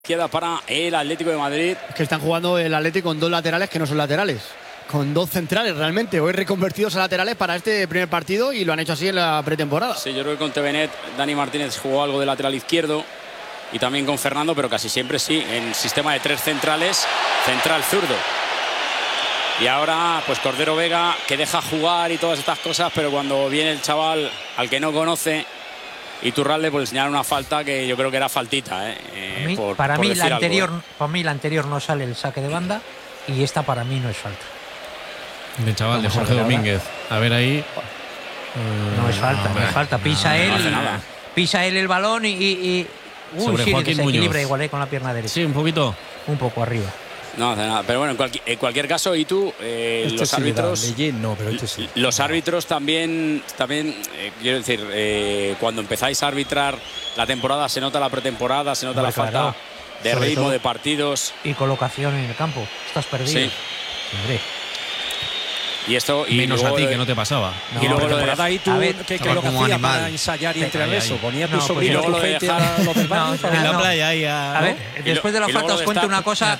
Queda para el Atlético de Madrid. Es que están jugando el Atlético con dos laterales que no son laterales, con dos centrales realmente, hoy reconvertidos a laterales para este primer partido, y lo han hecho así en la pretemporada. Sí, yo creo que con Tevenet Dani Martínez jugó algo de lateral izquierdo y también con Fernando, pero casi siempre sí en sistema de tres centrales, central zurdo. Y ahora pues Cordero Vega, que deja jugar y todas estas cosas, pero cuando viene el chaval al que no conoce, Iturralde, pues señala una falta que yo creo que era faltita. Para mí la anterior no sale el saque de banda, y esta para mí no es falta. El chaval de Jorge Domínguez. A ver ahí. No es falta, no es falta. Pisa él el balón y sobre sí, Joaquín desequilibra Muñoz. igual con la pierna derecha. Sí, un poquito. Un poco arriba. No hace nada, pero bueno, en cualquier caso, y tú, los árbitros, los árbitros también quiero decir, cuando empezáis a arbitrar la temporada, se nota la pretemporada, se nota la falta de ritmo, de partidos y colocación en el campo. Estás perdido. Sí. Hombre. Y esto y menos luego, a ti, que no te pasaba. Y luego lo de ahí tú, ¿qué es lo que hacías para ensayar y entrenar eso? Ponías tu sobrino lo de dejar los del barrio en la playa ahí a ver, después de la falta os cuento una cosa.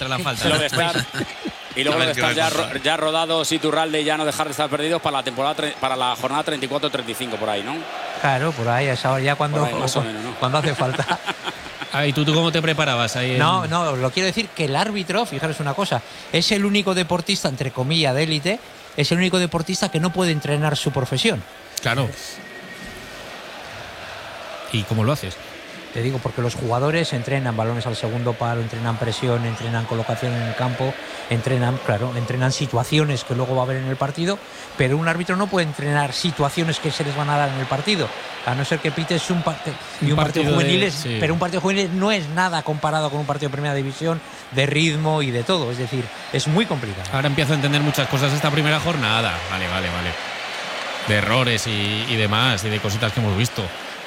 Y luego lo de estar ya rodados, Iturralde, y ya no dejar de estar perdidos para la temporada, para la jornada 34-35 por ahí, ¿no? Claro, por ahí, a esa hora ya cuando, ahí, más o menos, ¿no? Cuando hace falta. ¿Y tú cómo te preparabas ahí? No, lo quiero decir que el árbitro, fijaros una cosa, es el único deportista, entre comillas, de élite, es el único deportista que no puede entrenar su profesión. Claro. ¿Y cómo lo haces? Te digo, porque los jugadores entrenan balones al segundo palo, entrenan presión, entrenan colocación en el campo, entrenan situaciones que luego va a haber en el partido, pero un árbitro no puede entrenar situaciones que se les van a dar en el partido, a no ser que pites un partido juvenil, pero un partido juvenil no es nada comparado con un partido de primera división, de ritmo y de todo, es decir, es muy complicado. Ahora empiezo a entender muchas cosas esta primera jornada. Vale. De errores y demás, y de cositas que hemos visto.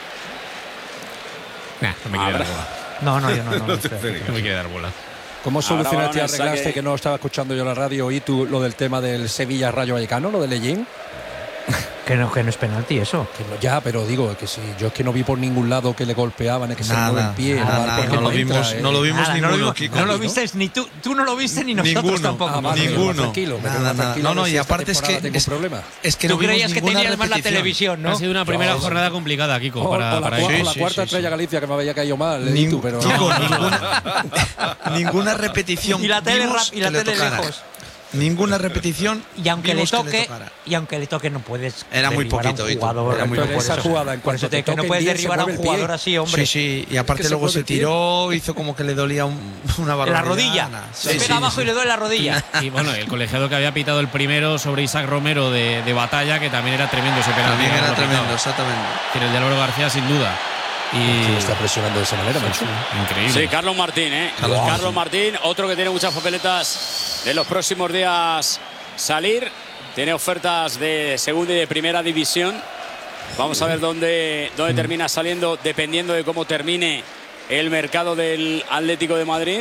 No me quiere dar bola. No, yo no. No me quiere dar bola. ¿Cómo solucionaste y arreglaste que no estaba escuchando yo la radio y tú lo del tema del Sevilla Rayo Vallecano, lo de Lejín? Que no es penalti eso. Que no, ya, pero digo que si yo es que no vi por ningún lado que le golpeaban, es que se mueve el pie. No lo vimos ninguno, Kiko. No lo viste ni tú no lo viste ni nosotros tampoco. Ninguno. Tranquilo. No, y aparte es que tú creías que tenías más la televisión, ¿no? Ha sido una primera jornada complicada, Kiko. Para la cuarta estrella Galicia, que me había caído mal. Ninguna repetición. Y la tele lejos. Ninguna repetición. Y aunque le toque no puedes. Era muy poquito. Era muy poquito. Esa jugada, en cuanto te toque, no puedes derribar a un jugador así, hombre. Sí. Y aparte luego se tiró, hizo como que le dolía una barbaridad. La rodilla. Se pega abajo y le duele la rodilla. Y bueno, el colegiado que había pitado el primero sobre Isaac Romero de Batalla, que también era tremendo ese penalti. También era tremendo, exactamente. Pero el de Álvaro García, sin duda. Y está presionando de esa manera, macho. Increíble. Sí, Carlos Martín, Carlos Martín, otro que tiene muchas papeletas de los próximos días salir. Tiene ofertas de segunda y de primera división. Vamos a ver dónde termina saliendo, dependiendo de cómo termine el mercado del Atlético de Madrid.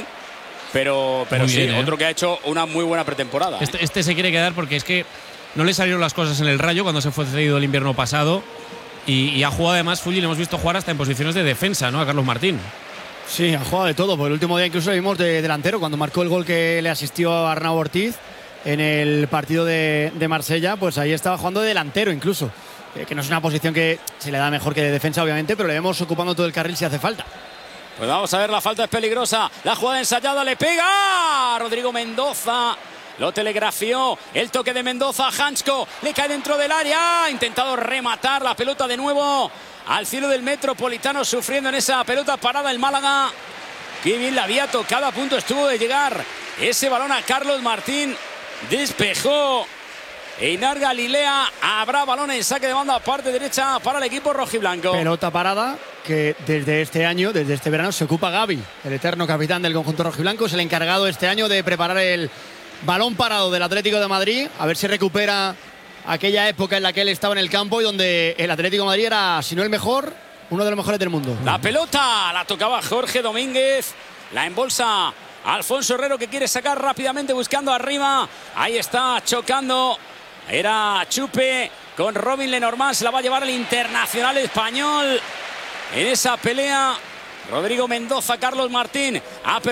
Pero sí, otro que ha hecho una muy buena pretemporada. Este se quiere quedar porque es que no le salieron las cosas en el Rayo cuando se fue cedido el invierno pasado. Y ha jugado además, Fulli, le hemos visto jugar hasta en posiciones de defensa, ¿no? A Carlos Martín. Sí, ha jugado de todo. Por el último día incluso lo vimos de delantero, cuando marcó el gol que le asistió a Arnau Ortiz en el partido de Marsella, pues ahí estaba jugando de delantero incluso. Que no es una posición que se le da mejor que de defensa, obviamente, pero le vemos ocupando todo el carril si hace falta. Pues vamos a ver, la falta es peligrosa. La jugada ensayada, le pega Rodrigo Mendoza. Lo telegrafió, el toque de Mendoza, Hansko, le cae dentro del área, ha intentado rematar la pelota de nuevo al cielo del Metropolitano, sufriendo en esa pelota parada el Málaga. Qué bien la había tocado, a punto estuvo de llegar ese balón a Carlos Martín, despejó Einar Galilea, habrá balón en saque de banda parte derecha para el equipo rojiblanco. Pelota parada que desde este verano se ocupa Gavi, el eterno capitán del conjunto rojiblanco, es el encargado este año de preparar el balón parado del Atlético de Madrid, a ver si recupera aquella época en la que él estaba en el campo y donde el Atlético de Madrid era, si no el mejor, uno de los mejores del mundo. La pelota la tocaba Jorge Domínguez, la embolsa Alfonso Herrero, que quiere sacar rápidamente buscando arriba, ahí está chocando, era Chupe con Robin Lenormand, se la va a llevar el internacional español en esa pelea Rodrigo Mendoza, Carlos Martín.